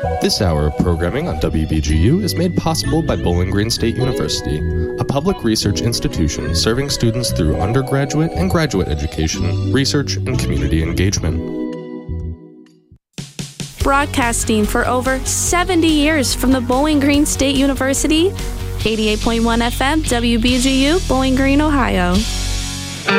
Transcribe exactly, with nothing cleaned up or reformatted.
This hour of programming on W B G U is made possible by Bowling Green State University, a public research institution serving students through undergraduate and graduate education, research, and community engagement. Broadcasting for over seventy years from the Bowling Green State University, eighty-eight point one F M, W B G U, Bowling Green, Ohio.